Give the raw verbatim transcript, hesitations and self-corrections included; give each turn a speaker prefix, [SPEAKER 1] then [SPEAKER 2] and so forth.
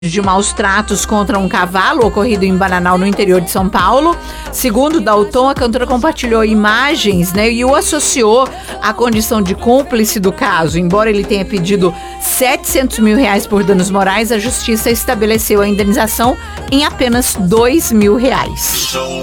[SPEAKER 1] de maus tratos contra um cavalo ocorrido em Bananal, no interior de São Paulo. Segundo Dalton, a cantora compartilhou imagens, né, e o associou à condição de cúmplice do caso. Embora ele tenha pedido setecentos mil reais por danos morais, a justiça estabeleceu a indenização em apenas dois mil reais.